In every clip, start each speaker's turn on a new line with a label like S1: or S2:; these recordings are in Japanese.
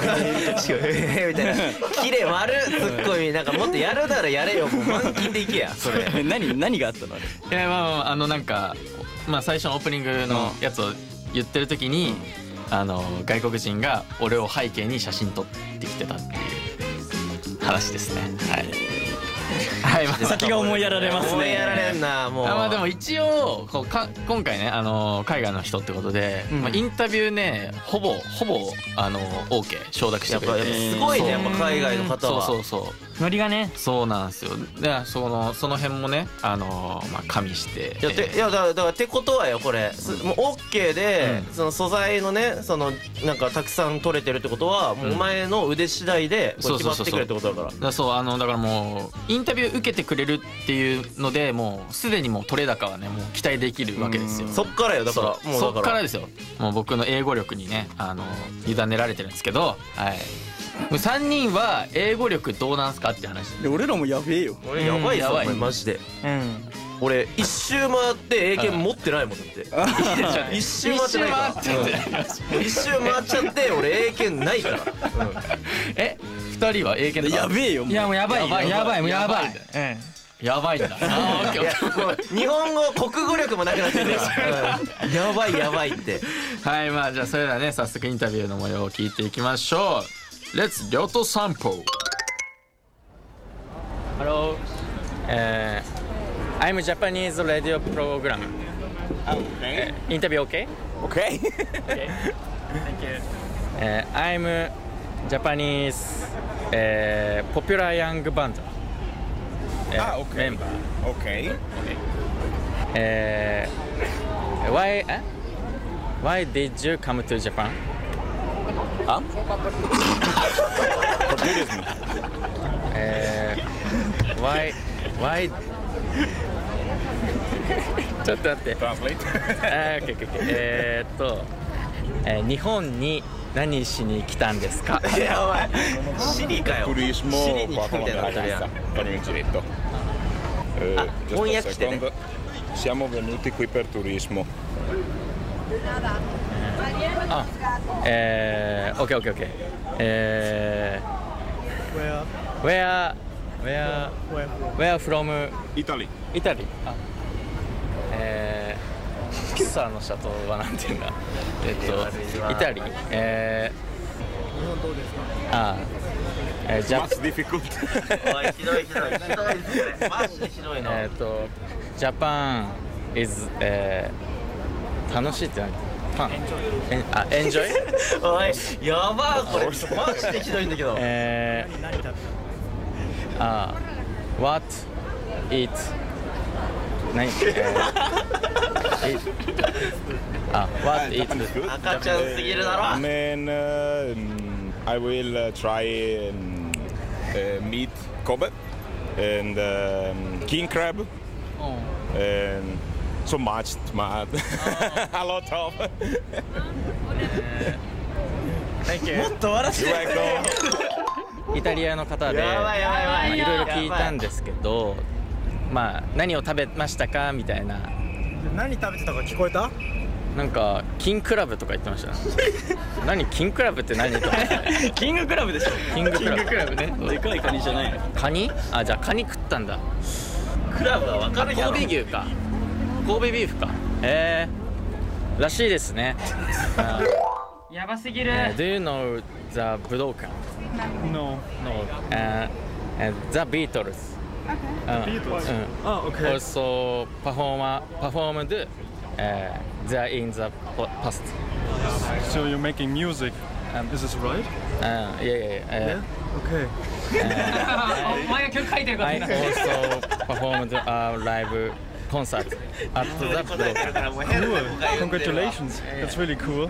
S1: みたいなキレ悪ツッコミなんかもっとやるならやれよもう満勤でいけやそれ。
S2: 何があったのあれ。
S3: いやまあなんか最初のオープニングのやつを言ってる時に外国人が俺を背景に写真撮ってきてたっていう話ですね。はい。はい、
S2: 先が思いやられますね。
S1: 思いやられんなもう。
S3: まあでも一応今回ね海外の人ってことで、インタビューねほぼOK 承諾してくれて。
S1: すごいねやっぱ海外の方は。
S3: そう
S2: ノリがね。
S3: そうなんですよ。でその辺もね加味して。
S1: いやだからってことはよこれもう OK でその素材のねなんかたくさん取れてるってことはもうお前の腕次第でこれ決まってくるってことだから。
S3: そうだからもうインタビュー受けてくれるっていうのでもうすでにもう取れ高はねもう期待できるわけですよ。
S1: そっからよだからもう
S3: そっからですよ。もう僕の英語力にね委ねられてるんですけど、はい。3人は英語力どうなんすかって話
S2: で。俺らもやべえよ。
S1: 俺やばいぞマジで。俺一周回って英検持ってないもんだって。一周回ってないから一周回っちゃって俺英検ないから。
S3: 2人は英検
S2: やべえよ。
S4: いやもうやばいやばいもうやばい。
S3: やばいんだ。
S1: 日本語国語力もなくなってるからやばいやばいって。
S3: はい、まあじゃあそれではね早速インタビューの模様を聞いていきましょう。Let's go to sample.
S4: Hello, I'm Japanese radio program.
S2: Okay.
S4: Interview okay?
S2: Okay.
S4: Okay. Thank you. I'm Japanese popular young band.
S2: Okay.
S4: Member.
S2: Okay.
S4: Why did you come to Japan? Why ちょっと待って。日本に何しに来たんですか？
S1: いやお前シリかよ。シリに来たみたいになってるやん。翻訳してね。
S5: Siamo venuti qui per turismo.
S4: Okay. Where from?
S5: Italy.
S4: Italy. ピサの斜塔はなんていうんだ。イタリ。日本どうですか？
S5: Much difficult.
S1: おいひどいマジでひどいの。
S4: Japan is 楽しいって何？ファン？エンジョイ？
S1: おいやばーこれマジでひどいんだけど。
S4: What eat？ 何？What eat？
S1: 赤ちゃんすぎるだろ。
S5: And I will try meat Kobe and king crab and so much a lot of.
S4: Thank you.
S1: もっと笑って。
S4: イタリアの方でいろいろ聞いたんですけど、まあ何を食べましたかみたいな。
S6: 何食べてたか聞こえた？
S4: なんかキングクラブとか言ってました。何キングクラブって何とか。
S2: キングクラブでしょ。
S4: キングクラブね。
S2: でかいカニじゃないの。
S4: カニ？あ、じゃあカニ食ったんだ。
S1: クラブは分かるやろ。
S4: 神戸牛か。神戸ビーフか。らしいですね。
S2: やばすぎる。
S4: Do you know the 武道館
S6: No.
S4: The Beatles.
S6: Beatles. Oh, okay.
S4: Also performed there in the past.
S6: So you're making music, is this right?
S4: Yeah.
S6: Okay.
S2: お前が曲書いてるから。
S4: I also performed a live concert at the Budokan.
S6: Cool. Congratulations. That's really cool.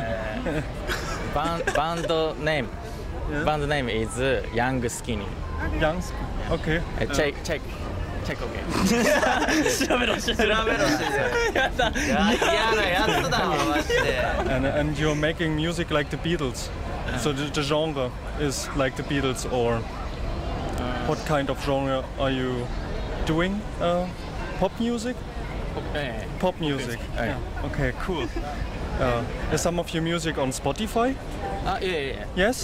S4: Band name is Young Skinny.
S6: Young. Okay.
S4: Check. Okay.
S2: 調べろ。
S1: 調べろしてる。やだ。嫌なやつだわマジで。
S6: And you're making music like the Beatles. So the genre is like the Beatles, or what kind of genre are you doing? Pop music? Pop music. Yeah. Okay, cool. Is some of your music on Spotify?
S4: Yeah.
S6: Yes?